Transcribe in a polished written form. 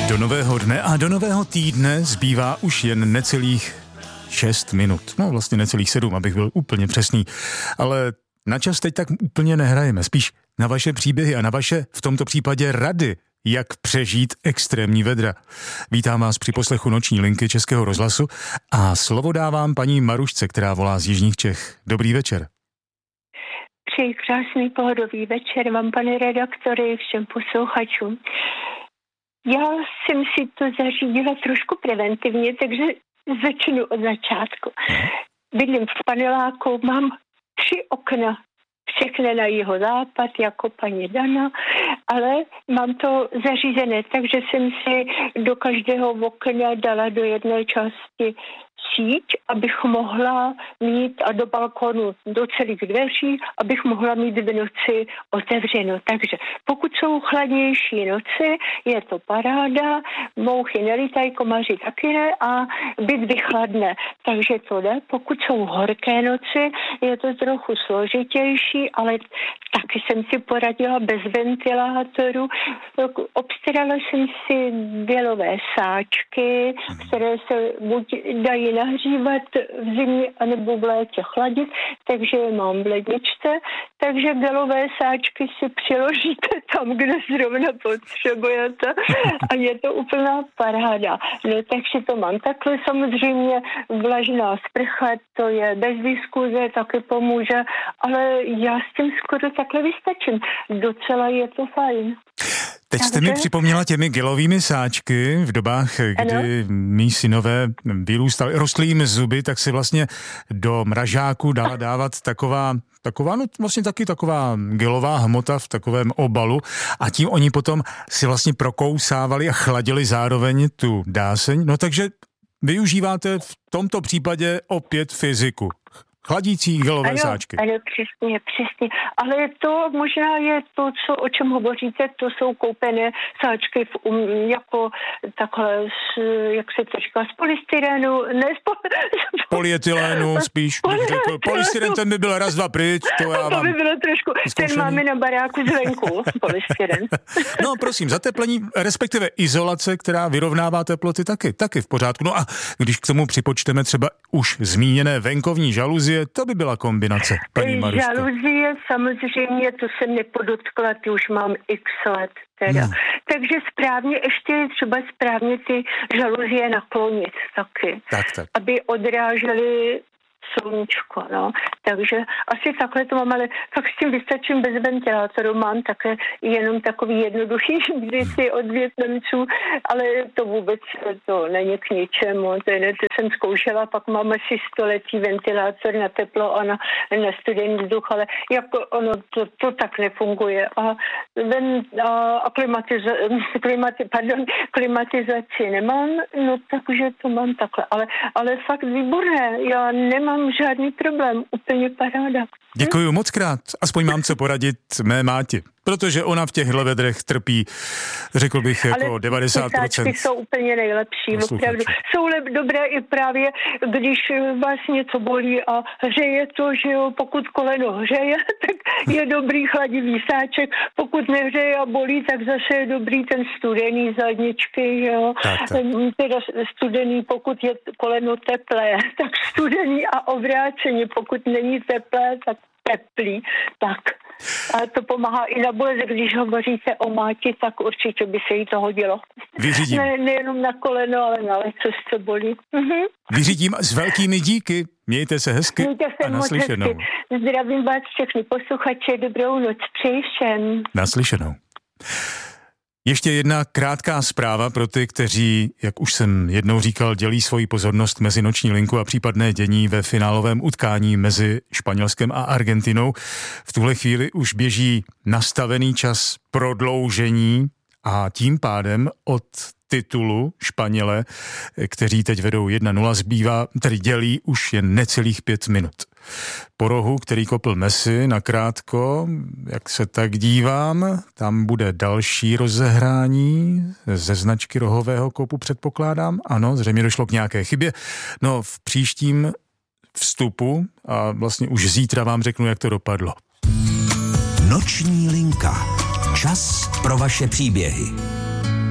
Do nového dne a do nového týdne zbývá už jen necelých 6 minut. No vlastně necelých 7, abych byl úplně přesný. Ale na čas teď tak úplně nehrajeme. Spíš na vaše příběhy a na vaše, v tomto případě rady, jak přežít extrémní vedra. Vítám vás při poslechu Noční linky Českého rozhlasu a slovo dávám paní Marušce, která volá z jižních Čech. Dobrý večer. Přeji krásný pohodový večer vám, pane redaktory, všem posluchačům. Já jsem si to zařídila trošku preventivně, takže začnu od začátku. Bydlím v paneláku, mám 3 okna, všechny na jihozápad, jako paní Dana, ale mám to zařízené, takže jsem si do každého okna dala do jedné části síť, abych mohla mít, a do balkonu, do celých dveří, abych mohla mít v noci otevřeno. Takže pokud jsou chladnější noci, je to paráda, mouchy nelítají, komáři taky ne a byt vychladne. Takže to jde. Pokud jsou horké noci, je to trochu složitější, ale taky jsem si poradila bez ventilátoru. Obstarala jsem si bělové sáčky, které se buď dají nahřívat v zimě anebo v létě chladit, takže je mám v ledničce, takže bělové sáčky si přiložíte tam, kde zrovna potřebujete a je to úplná paráda. No takže to mám takhle, samozřejmě vlažná sprcha, to je bez diskuze, taky pomůže, ale já s tím skoro takhle vystačím. Docela je to fajn. Teď jste mi připomněla těmi gelovými sáčky v dobách, kdy mý synové rostly jim zuby, tak si vlastně do mražáku dala dávat taková, no vlastně taky taková gelová hmota v takovém obalu a tím oni potom si vlastně prokousávali a chladili zároveň tu dáseň. No takže využíváte v tomto případě opět fyziku. Chladící gelové sáčky. Ano, přesně. Ale to možná je to, o čem hovoříte, to jsou koupené sáčky jako takhle, jak se to říká, z polystyrenu, ne polyetylénu spíš. Polystyren, ten by byl raz, dva pryč. To by bylo trošku, ten máme na baráku zvenku, polystyren. No prosím, zateplení, respektive izolace, která vyrovnává teploty taky v pořádku. No a když k tomu připočteme třeba už zmíněné venkovní žaluzie, to by byla kombinace, paní Maruško. Žaluzie, samozřejmě, to jsem nepodotkla, ty už mám x let teda. Takže ještě správně ty žaluzie naklonit taky. Tak. Aby odrážely sluníčko, no. Takže asi takhle to mám, ale tak s tím vystačím bez ventilátoru. Mám také jenom takový jednoduchý kdysi od Vietnamců, ale to vůbec to není k ničemu. To jsem zkoušela, pak mám asi 100letý ventilátor na teplo a na studený vzduch, ale jako ono to tak nefunguje. A klimatizaci nemám, no takže to mám takhle. Ale fakt výborné, já nemám žádný problém, úplně paráda. Děkuju moc krát, aspoň mám co poradit mé máti, protože ona v těchhle vedrech trpí, řekl bych, jako ale 90%. Ale jsou úplně nejlepší, opravdu. Jsou dobré i právě, když vás něco bolí a hřeje to, že jo, pokud koleno hřeje, tak je dobrý chladivý sáček, pokud nehřeje a bolí, tak zase je dobrý ten studený z ledničky, že jo. Tak. Teda studený, pokud je koleno teplé, tak studený a obráceně, pokud není teplé, tak teplý, tak. A to pomáhá i na bolest, když hovoříte o máti, tak určitě by se jí to hodilo. Vyřídím. Nejenom na koleno, ale na leco, co bolí. Vyřídím s velkými díky. Mějte se hezky a naslyšenou. Zdravím vás všechny posluchače, dobrou noc, přeji všem. Naslyšenou. Ještě jedna krátká zpráva pro ty, kteří, jak už jsem jednou říkal, dělí svoji pozornost mezi Noční linku a případné dění ve finálovém utkání mezi Španělskem a Argentinou. V tuhle chvíli už běží nastavený čas prodloužení a tím pádem od titulu Španěle, kteří teď vedou 1-0, zbývá, tedy dělí už jen necelých 5 minut. Po rohu, který kopl Messi nakrátko, jak se tak dívám, tam bude další rozehrání ze značky rohového kopu, předpokládám. Ano, zřejmě došlo k nějaké chybě. No, v příštím vstupu a vlastně už zítra vám řeknu, jak to dopadlo. Noční linka. Čas pro vaše příběhy.